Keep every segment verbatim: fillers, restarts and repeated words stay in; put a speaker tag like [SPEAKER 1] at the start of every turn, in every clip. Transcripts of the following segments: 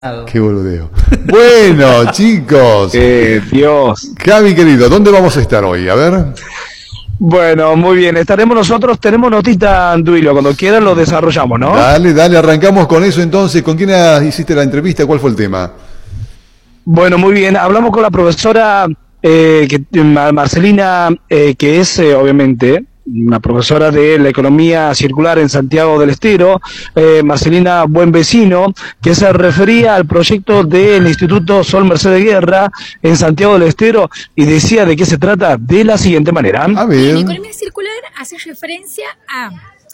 [SPEAKER 1] Qué boludeo. Bueno, chicos.
[SPEAKER 2] Eh, Dios.
[SPEAKER 1] Javi, querido, ¿dónde vamos a estar hoy? A ver.
[SPEAKER 2] Bueno, muy bien. Estaremos nosotros, tenemos notita, Duilio. Cuando quieran lo desarrollamos, ¿no?
[SPEAKER 1] Dale, dale, arrancamos con eso entonces. ¿Con quién hiciste la entrevista? ¿Cuál fue el tema?
[SPEAKER 2] Bueno, muy bien. Hablamos con la profesora eh, que, Marcelina, eh, que es, eh, obviamente, una profesora de la economía circular en Santiago del Estero, eh, Marcelina Buenvecino, que se refería al proyecto del Instituto Sol Mercedes Guerra en Santiago del Estero y decía de qué se trata de la siguiente manera.
[SPEAKER 1] A ver.
[SPEAKER 3] La economía circular hace referencia a,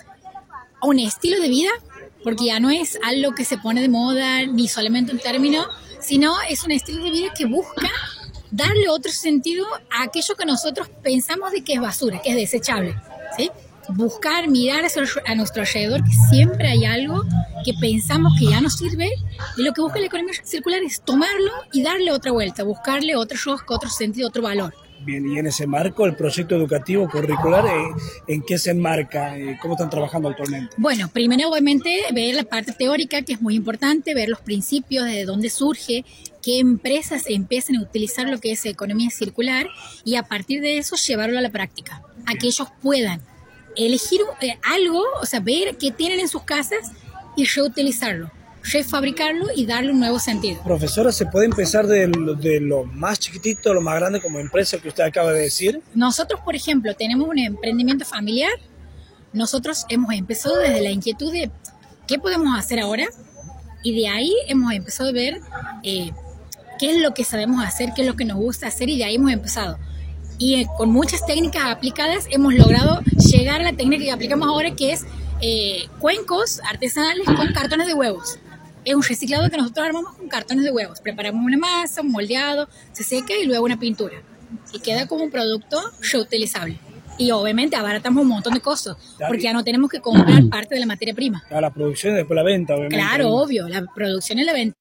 [SPEAKER 3] a un estilo de vida, porque ya no es algo que se pone de moda ni solamente un término, sino es un estilo de vida que busca darle otro sentido a aquello que nosotros pensamos de que es basura, que es desechable, ¿sí? Buscar, mirar a nuestro alrededor, que siempre hay algo que pensamos que ya no sirve, y lo que busca la economía circular es tomarlo y darle otra vuelta, buscarle otro rosco, otro sentido, otro valor.
[SPEAKER 4] Bien, y en ese marco, el proyecto educativo curricular, eh, ¿en qué se enmarca? Eh, ¿Cómo están trabajando actualmente?
[SPEAKER 3] Bueno, primero obviamente ver la parte teórica, que es muy importante, ver los principios, de dónde surge, qué empresas empiezan a utilizar lo que es economía circular, y a partir de eso llevarlo a la práctica, a que ellos puedan elegir eh, algo, o sea, ver qué tienen en sus casas y reutilizarlo, refabricarlo y darle un nuevo sentido.
[SPEAKER 4] Profesora, ¿se puede empezar de lo, de lo más chiquitito a lo más grande como empresa que usted acaba de decir?
[SPEAKER 3] Nosotros, por ejemplo, tenemos un emprendimiento familiar. Nosotros hemos empezado desde la inquietud de qué podemos hacer ahora, y de ahí hemos empezado a ver eh, qué es lo que sabemos hacer, qué es lo que nos gusta hacer, y de ahí hemos empezado. Y eh, con muchas técnicas aplicadas hemos logrado llegar a la técnica que aplicamos ahora, que es eh, cuencos artesanales con cartones de huevos. Es un reciclado que nosotros armamos con cartones de huevos. Preparamos una masa, un moldeado, se seca y luego una pintura. Y queda como un producto reutilizable. Y obviamente abaratamos un montón de costos, porque ya no tenemos que comprar parte de la materia prima.
[SPEAKER 4] A la producción y después la venta, obviamente.
[SPEAKER 3] Claro, obvio, la producción y la venta.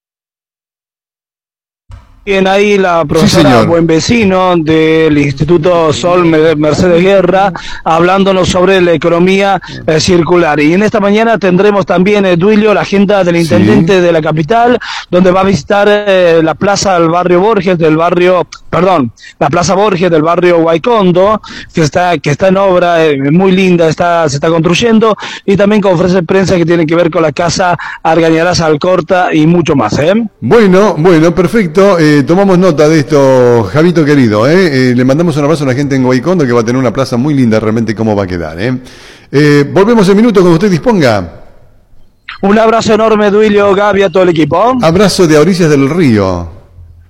[SPEAKER 2] Bien, ahí la profesora
[SPEAKER 1] Sí,
[SPEAKER 2] Buenvecino del Instituto Sol Mercedes Guerra hablándonos sobre la economía eh, circular. Y en esta mañana tendremos también, eh, Duilio, la agenda del intendente sí. de la capital, donde va a visitar eh, la plaza del barrio Borges, del barrio, perdón, la plaza Borges del barrio Guaycondo, que está, que está en obra, eh, muy linda, está, se está construyendo, y también conferencia de prensa que tiene que ver con la casa Argañarás Alcorta y mucho más, ¿eh?
[SPEAKER 1] Bueno, bueno, perfecto. Eh, tomamos nota de esto, Javito querido, ¿eh? Eh, le mandamos un abrazo a la gente en Guaycondo, que va a tener una plaza muy linda, realmente cómo va a quedar, ¿eh? Eh, volvemos en minutos cuando usted disponga.
[SPEAKER 2] Un abrazo enorme, Duilio, Gaby, a todo el equipo.
[SPEAKER 1] Abrazo de a orillas del río.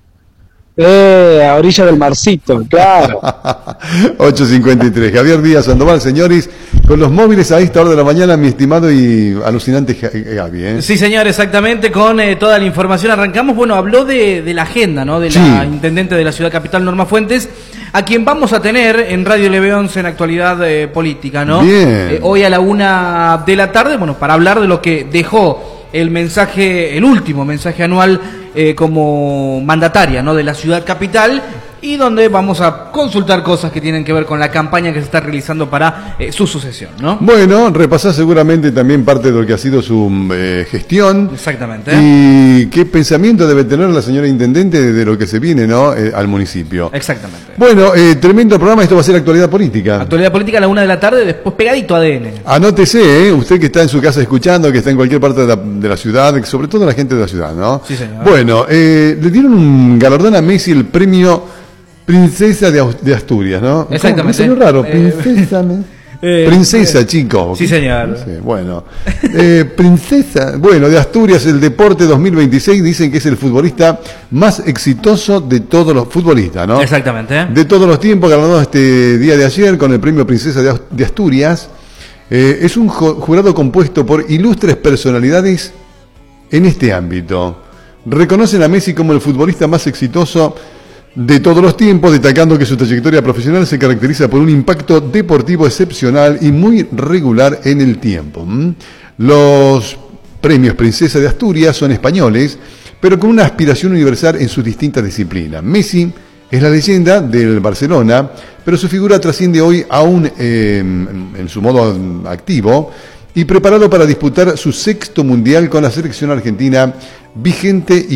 [SPEAKER 2] Eh, a orilla del marcito, claro.
[SPEAKER 1] ocho cincuenta y tres. Javier Díaz Sandoval, señores, con los móviles a esta hora de la mañana, mi estimado y alucinante Gaby, ¿eh?
[SPEAKER 5] Sí, señor, exactamente, con eh, toda la información. Arrancamos, bueno, habló de, de la agenda, ¿no? De sí. la intendente de la ciudad capital, Norma Fuentes, a quien vamos a tener en Radio L B once en Actualidad eh, Política, ¿no?
[SPEAKER 1] Bien.
[SPEAKER 5] Eh, hoy a la una de la tarde, bueno, para hablar de lo que dejó el mensaje, el último mensaje anual eh, como mandataria, ¿no? de la ciudad capital, y donde vamos a consultar cosas que tienen que ver con la campaña que se está realizando para eh, su sucesión, ¿no?
[SPEAKER 1] Bueno, repasar seguramente también parte de lo que ha sido su eh, gestión.
[SPEAKER 5] Exactamente.
[SPEAKER 1] Y qué pensamiento debe tener la señora intendente de lo que se viene, ¿no? Eh, al municipio.
[SPEAKER 5] Exactamente.
[SPEAKER 1] Bueno, eh, tremendo programa, esto va a ser Actualidad Política.
[SPEAKER 5] Actualidad Política a la una de la tarde, después pegadito a A D N.
[SPEAKER 1] Anótese, ¿eh? Usted que está en su casa escuchando, que está en cualquier parte de la, de la ciudad, sobre todo la gente de la ciudad, ¿no?
[SPEAKER 5] Sí, señor.
[SPEAKER 1] Bueno, eh, le dieron un galardón a Messi, el premio Princesa de, de Asturias, ¿no?
[SPEAKER 5] Exactamente.
[SPEAKER 1] Es muy raro, princesa. Eh, princesa, eh, chico.
[SPEAKER 5] Sí, señor.
[SPEAKER 1] Sí, bueno, eh, princesa, bueno, de Asturias, el Deporte dos mil veintiséis, dicen que es el futbolista más exitoso de todos los futbolistas, ¿no?
[SPEAKER 5] Exactamente.
[SPEAKER 1] De todos los tiempos, ganado este día de ayer con el premio Princesa de Asturias. Eh, es un jurado compuesto por ilustres personalidades en este ámbito. Reconocen a Messi como el futbolista más exitoso de todos los tiempos, destacando que su trayectoria profesional se caracteriza por un impacto deportivo excepcional y muy regular en el tiempo. Los premios Princesa de Asturias son españoles, pero con una aspiración universal en sus distintas disciplinas. Messi es la leyenda del Barcelona, pero su figura trasciende hoy aún eh, en su modo activo y preparado para disputar su sexto mundial con la selección argentina vigente y